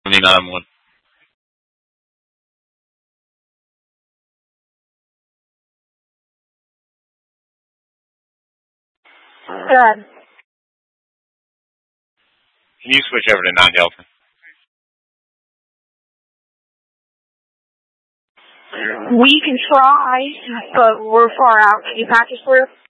Company 911. Good. Can you switch over to 9 Delta? We can try, but we're far out. Can you patch us through?